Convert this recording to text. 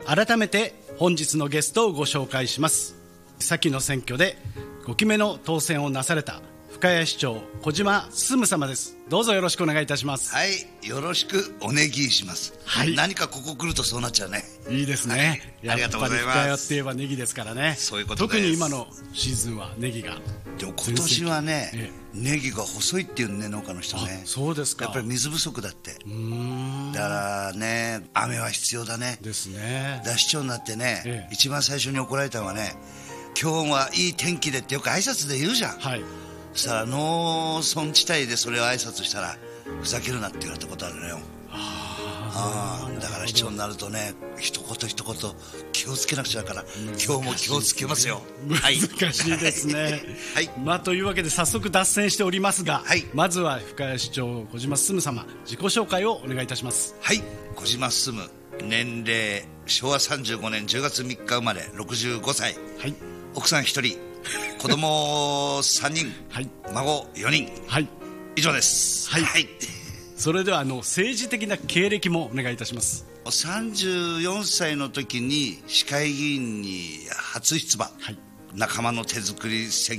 改めて本日のゲストをご紹介します。先の選挙で5期目の当選をなされた深谷市長小島進様です。どうぞよろしくお願いいたします。 はい、よろしくお願いします、はい、何かここ来るとそうなっちゃうね。 いいですね、 はい、ありがとうございます。 やっぱり深谷って言えばネギですからね。 そういうことです。 特に今のシーズンはネギが。 でも今年はね、ネギが細いっていうね、農家の人ね。 そうですか。 やっぱり水不足だって。だからね、雨は必要だね。 ですね。 市長になってね、一番最初に怒られたのはね、今日はいい天気でってよく挨拶で言うじゃん。はい。そしたら農村地帯でそれを挨拶したらふざけるなって言われたことあるのよ。だから市長になるとね、一言一言気をつけなくちゃだから、今日も気をつけますよ。 難しいですね。はい、というわけで早速脱線しておりますが、はい、まずは深谷市長小島進様、自己紹介をお願いいたします。 はい、小島進、年齢昭和35年10月3日生まれ、65歳、はい、奥さん1人、子供3人、はい、孫4人、はい、以上です。はい、はい、 それでは政治的な経歴もお願いいたします。 34歳の時に市会議員に初出馬、はい、仲間の手作り選